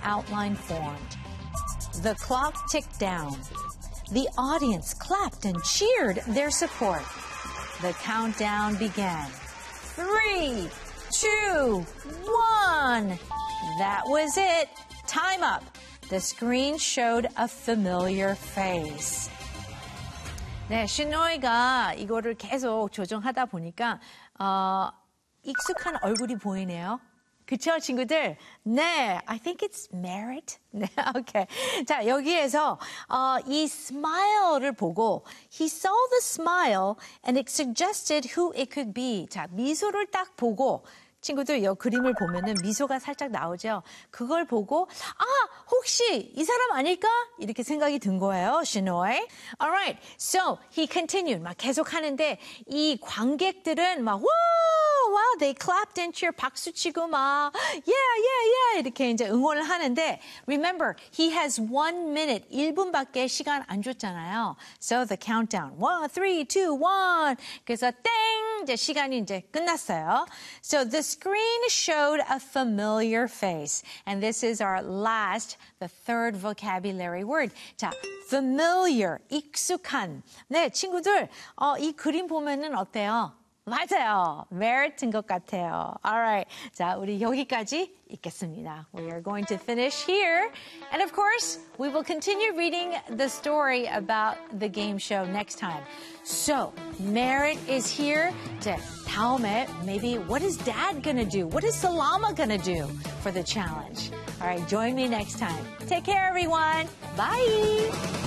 outline formed. The clock ticked down. The audience clapped and cheered their support. The countdown began. 3, 2, 1. That was it. Time up. The screen showed a familiar face. 네, 신노이가 이거를 계속 조정하다 보니까 익숙한 얼굴이 보이네요. 그쵸, 친구들? 네, I think it's Merritt. 네, 오케이. 자, 여기에서 이 smile를 보고 he saw the smile and it suggested who it could be. 자, 미소를 딱 보고 친구들 이 그림을 보면은 미소가 살짝 나오죠. 그걸 보고 혹시 이 사람 아닐까? 이렇게 생각이 든 거예요. 신호에. Alright, so he continued. 막 계속 하는데 이 관객들은 막 wow, they clapped and cheered. 박수 치고 막 yeah 이렇게 이제 응원을 하는데 remember, he has 1 minute. 1분밖에 시간 안 줬잖아요. So the countdown. 1, 3, 2, 1. 그래서 땡! 이제 시간이 이제 끝났어요. So the screen showed a familiar face. And this is our last, the third vocabulary word. 자, familiar, 익숙한. 네, 친구들, 이 그림 보면은 어때요? 맞아요. Merritt인 것 같아요. Alright. 자, 우리 여기까지 읽겠습니다. We are going to finish here. And of course, we will continue reading the story about the game show next time. So, Merritt is here. 자, 다음에 maybe what is Dad gonna do? What is Salama gonna do for the challenge? Alright, join me next time. Take care, everyone. Bye.